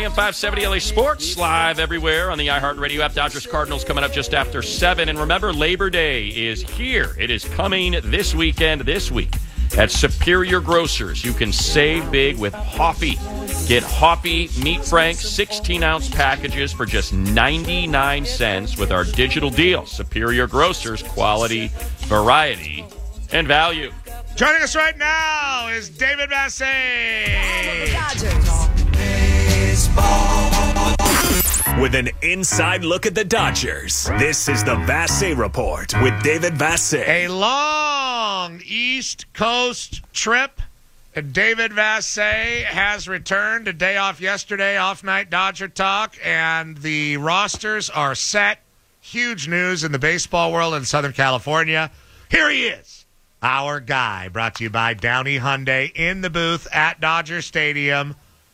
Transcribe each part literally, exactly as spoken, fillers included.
M five seventy L A Sports, live everywhere on the iHeartRadio app. Dodgers Cardinals coming up just after seven. And remember, Labor Day is here. It is coming this weekend, this week. At Superior Grocers, you can save big with Hoffy. Get Hoffy Meat Frank sixteen-ounce packages for just ninety-nine cents with our digital deal. Superior Grocers, quality, variety, and value. Joining us right now is David Vassegh. With an inside look at the Dodgers, this is the Vassegh Report with David Vassegh. A long East Coast trip. And David Vassegh has returned. A day off yesterday, off night Dodger talk, and the rosters are set. Huge news in the baseball world in Southern California. Here he is, our guy, brought to you by Downey Hyundai in the booth at Dodger Stadium,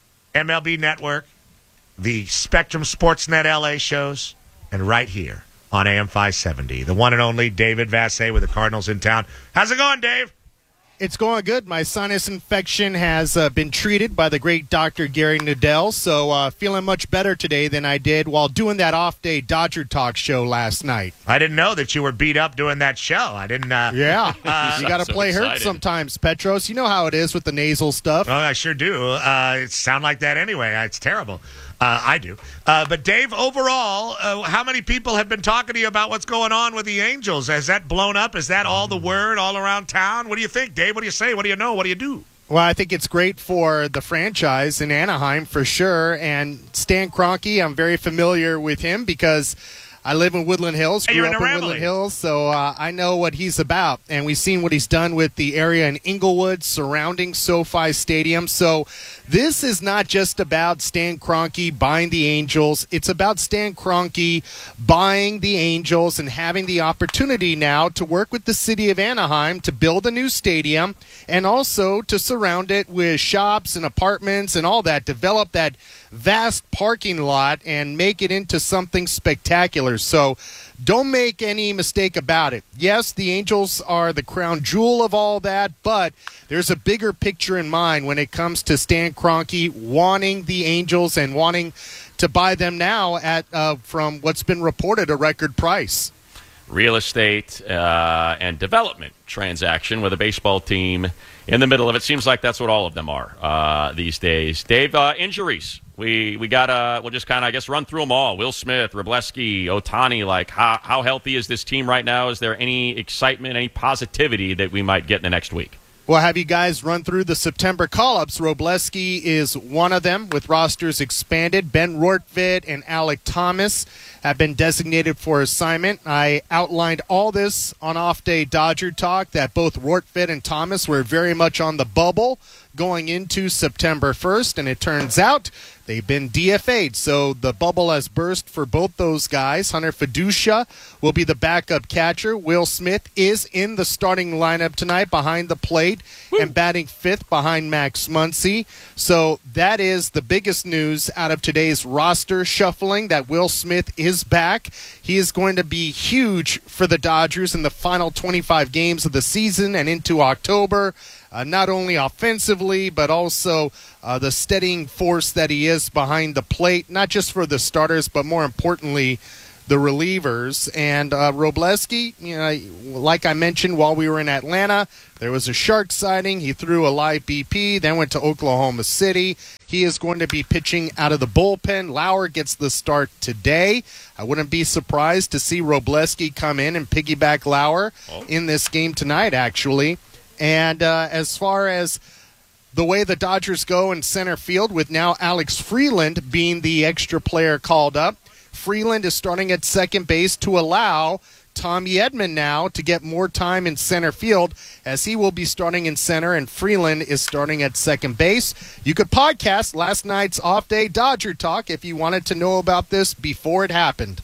M L B Network, the Spectrum Sportsnet L A shows, and right here on A M five seventy, the one and only David Vassegh with the Cardinals in town. How's it going, Dave? It's going good. My sinus infection has uh, been treated by the great Doctor Gary Nadell, so uh, feeling much better today than I did while doing that off-day Dodger Talk show last night. I didn't know that you were beat up doing that show. I didn't. Uh, yeah, uh, you got to so play excited. hurt sometimes, Petros. You know how it is with the nasal stuff. Oh, I sure do. Uh, it sound like that anyway. It's terrible. Uh, I do. Uh, but, Dave, overall, uh, how many people have been talking to you about what's going on with the Angels? Has that blown up? Is that all the word all around town? What do you think, Dave? What do you say? What do you know? What do you do? Well, I think it's great for the franchise in Anaheim for sure. And Stan Kroenke, I'm very familiar with him because I live in Woodland Hills, Hey, grew you're up in in Aravalli. Woodland Hills, so uh, I know what he's about. And we've seen what he's done with the area in Inglewood surrounding SoFi Stadium. So this is not just about Stan Kroenke buying the Angels. It's about Stan Kroenke buying the Angels and having the opportunity now to work with the city of Anaheim to build a new stadium and also to surround it with shops and apartments and all that, develop that vast parking lot and make it into something spectacular. So don't make any mistake about it. Yes, the Angels are the crown jewel of all that, but there's a bigger picture in mind when it comes to Stan Kroenke wanting the Angels and wanting to buy them now at, uh, from what's been reported, a record price. Real estate uh, and development transaction with a baseball team in the middle of it. Seems like that's what all of them are uh, these days. Dave, uh, injuries. We we got to, we'll just kind of, I guess, run through them all. Will Smith, Wroblewski, Ohtani, like how, how healthy is this team right now? Is there any excitement, any positivity that we might get in the next week? Well, have you guys run through the September call-ups? Wroblewski is one of them with rosters expanded. Ben Rortvedt and Alec Thomas have been designated for assignment. I outlined all this on Off-Day Dodger Talk, that both Rortvedt and Thomas were very much on the bubble going into September first, and it turns out they've been D F A'd. So the bubble has burst for both those guys. Hunter Fiducia will be the backup catcher. Will Smith is in the starting lineup tonight behind the plate Woo. and batting fifth behind Max Muncy. So that is the biggest news out of today's roster shuffling, that Will Smith is back. He is going to be huge for the Dodgers in the final twenty-five games of the season and into October. Uh, not only offensively, but also uh, the steadying force that he is behind the plate, not just for the starters, but more importantly, the relievers. And uh, Wroblewski, you know, like I mentioned while we were in Atlanta, there was a shark sighting. He threw a live B P, then went to Oklahoma City. He is going to be pitching out of the bullpen. Lauer gets the start today. I wouldn't be surprised to see Wroblewski come in and piggyback Lauer oh. in this game tonight, actually. And uh, as far as the way the Dodgers go in center field, with now Alex Freeland being the extra player called up, Freeland is starting at second base to allow Tommy Edman now to get more time in center field, as he will be starting in center and Freeland is starting at second base. You could podcast last night's off-day Dodger Talk if you wanted to know about this before it happened.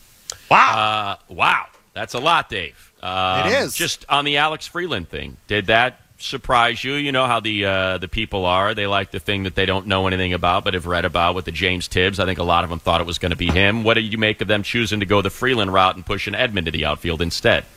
Wow. Uh, wow. That's a lot, Dave. Um, it is. Just on the Alex Freeland thing, did that surprise you? You know how the uh, the people are. They like the thing that they don't know anything about but have read about with the James Tibbs. I think a lot of them thought it was going to be him. What do you make of them choosing to go the Freeland route and pushing Edman to the outfield instead?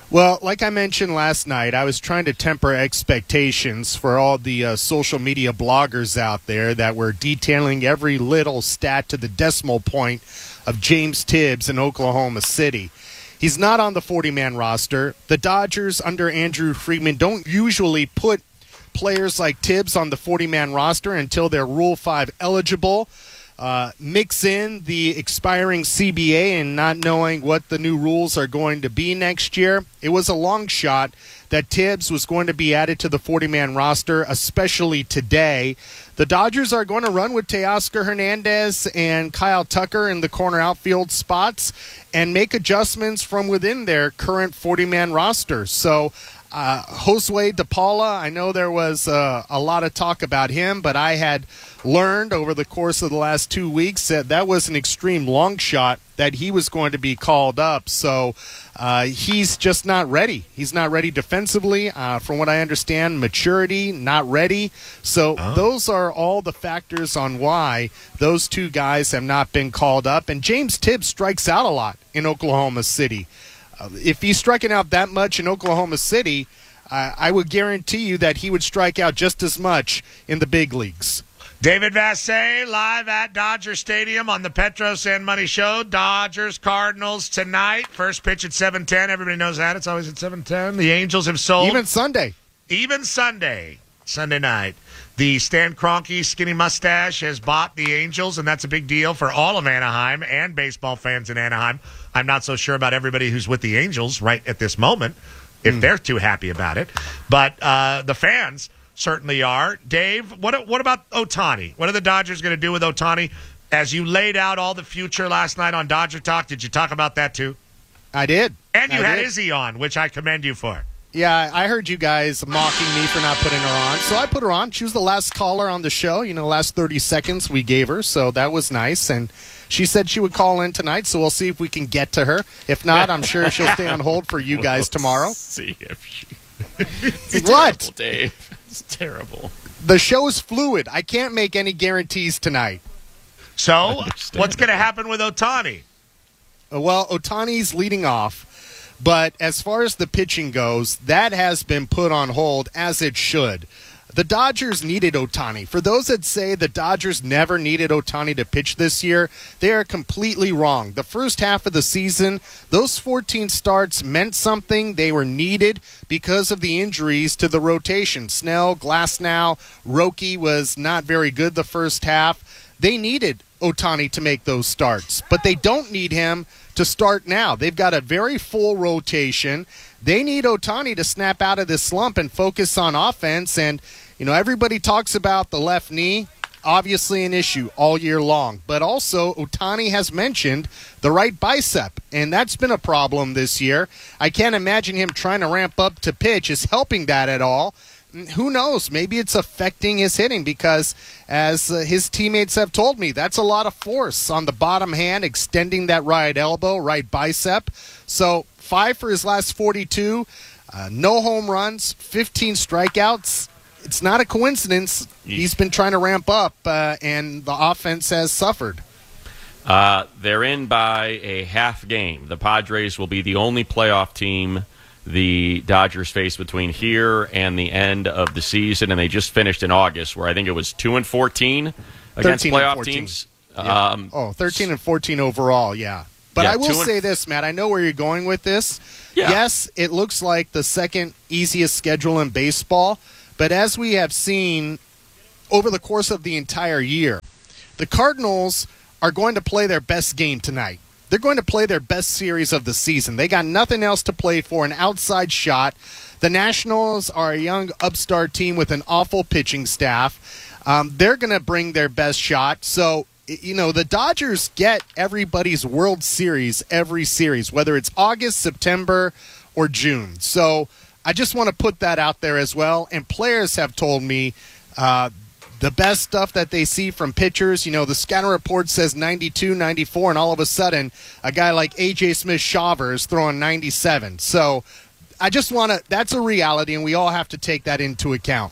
Well, like I mentioned last night, I was trying to temper expectations for all the uh, social media bloggers out there that were detailing every little stat to the decimal point of James Tibbs in Oklahoma City. He's not on the forty-man roster. The Dodgers under Andrew Friedman don't usually put players like Tibbs on the forty-man roster until they're Rule five eligible. Uh, mix in the expiring C B A and not knowing what the new rules are going to be next year. It was a long shot that Tibbs was going to be added to the forty-man roster, especially today. The Dodgers are going to run with Teoscar Hernandez and Kyle Tucker in the corner outfield spots and make adjustments from within their current forty-man roster. So uh, Josue De Paula, I know there was uh, a lot of talk about him, but I had learned over the course of the last two weeks that that was an extreme long shot that he was going to be called up. So uh, he's just not ready. He's not ready defensively. Uh, from what I understand, maturity, not ready. So oh. those are all the factors on why those two guys have not been called up. And James Tibbs strikes out a lot in Oklahoma City. Uh, if he's striking out that much in Oklahoma City, uh, I would guarantee you that he would strike out just as much in the big leagues. David Vassegh live at Dodger Stadium on the Petros and Money Show. Dodgers, Cardinals tonight. First pitch at seven ten. Everybody knows that. It's always at seven ten. The Angels have sold. Even Sunday. Even Sunday. Sunday night. The Stan Kroenke skinny mustache has bought the Angels, and that's a big deal for all of Anaheim and baseball fans in Anaheim. I'm not so sure about everybody who's with the Angels right at this moment, if mm. they're too happy about it. But uh, the fans certainly are. Dave, what what about Ohtani? What are the Dodgers going to do with Ohtani? As you laid out all the future last night on Dodger Talk, did you talk about that too? I did. And you I had did. Izzy on, which I commend you for. Yeah, I heard you guys mocking me for not putting her on. So I put her on. She was the last caller on the show, you know, the last thirty seconds we gave her. So that was nice. And she said she would call in tonight, so we'll see if we can get to her. If not, I'm sure she'll stay on hold for you guys tomorrow. See if she... It's what? Terrible, Dave. It's terrible. The show is fluid. I can't make any guarantees tonight. So, what's going to happen with Ohtani? Well, Ohtani's leading off. But as far as the pitching goes, that has been put on hold, as it should. The Dodgers needed Ohtani. For those that say the Dodgers never needed Ohtani to pitch this year, they are completely wrong. The first half of the season, those fourteen starts meant something. They were needed because of the injuries to the rotation. Snell, Glasnow, Roki was not very good the first half. They needed Ohtani to make those starts, but they don't need him to start now. They've got a very full rotation. They need Ohtani to snap out of this slump and focus on offense. And, you know, everybody talks about the left knee, obviously an issue all year long. But also, Ohtani has mentioned the right bicep, and that's been a problem this year. I can't imagine him trying to ramp up to pitch is helping that at all. Who knows? Maybe it's affecting his hitting because, as uh, his teammates have told me, that's a lot of force on the bottom hand, extending that right elbow, right bicep. So five for his last forty-two, uh, no home runs, fifteen strikeouts. It's not a coincidence. He's been trying to ramp up, uh, and the offense has suffered. Uh, they're in by a half game. The Padres will be the only playoff team the Dodgers face between here and the end of the season, and they just finished in August, where I think it was two and fourteen against playoff teams. Yeah. Um, oh, thirteen and fourteen overall, yeah. But yeah, I will and say this, Matt. I know where you're going with this. Yeah. Yes, it looks like the second easiest schedule in baseball, but as we have seen over the course of the entire year, the Cardinals are going to play their best game tonight. They're going to play their best series of the season. They got nothing else to play for, an outside shot. The Nationals are a young upstart team with an awful pitching staff. Um, they're going to bring their best shot. So, you know, the Dodgers get everybody's World Series every series, whether it's August, September, or June. So I just want to put that out there as well. And players have told me uh, the best stuff that they see from pitchers, you know, the scouting report says ninety-two, ninety-four, and all of a sudden a guy like A J Smith-Shawver is throwing ninety-seven. So I just want to – that's a reality, and we all have to take that into account.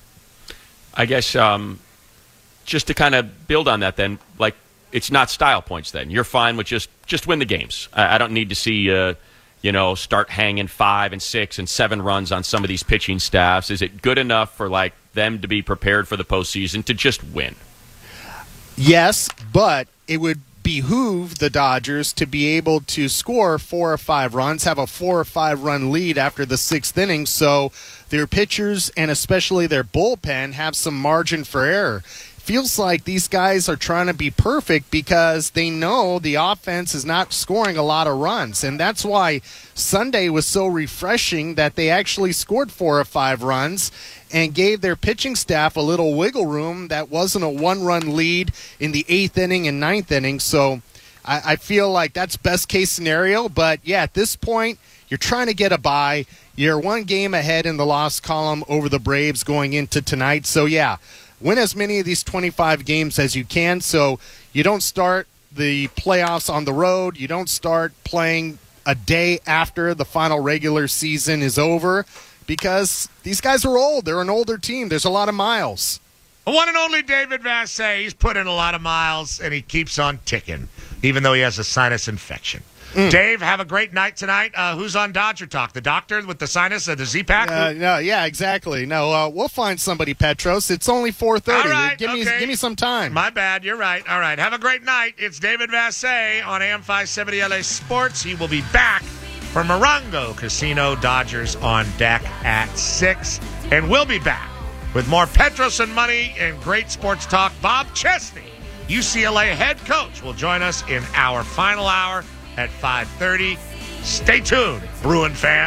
I guess um, just to kind of build on that then, like it's not style points then. You're fine with just, just win the games. I, I don't need to see uh, – you know, start hanging five and six and seven runs on some of these pitching staffs? Is it good enough for like them to be prepared for the postseason to just win? Yes, but it would behoove the Dodgers to be able to score four or five runs, have a four or five run lead after the sixth inning, so their pitchers and especially their bullpen have some margin for error. Feels like these guys are trying to be perfect because they know the offense is not scoring a lot of runs, and that's why Sunday was so refreshing that they actually scored four or five runs and gave their pitching staff a little wiggle room that wasn't a one-run lead in the eighth inning and ninth inning. So I, I feel like that's best-case scenario. But, yeah, at this point, you're trying to get a bye. You're one game ahead in the loss column over the Braves going into tonight. So, yeah, win as many of these twenty-five games as you can so you don't start the playoffs on the road. You don't start playing a day after the final regular season is over, because these guys are old. They're an older team. There's a lot of miles. The one and only David Vassegh. He's put in a lot of miles, and he keeps on ticking, even though he has a sinus infection. Mm. Dave, have a great night tonight. Uh, who's on Dodger Talk? The doctor with the sinus, uh, the Z-Pack? Uh, no, yeah, exactly. No, uh, we'll find somebody, Petros. It's only four thirty. All right, give, okay. me, give me some time. My bad. You're right. All right. Have a great night. It's David Vassegh on A M five seventy L A Sports. He will be back for Morongo Casino. Dodgers on deck at six. And we'll be back with more Petros and Money and great sports talk. Bob Chesney, U C L A head coach, will join us in our final hour at five thirty. Stay tuned, Bruin fans.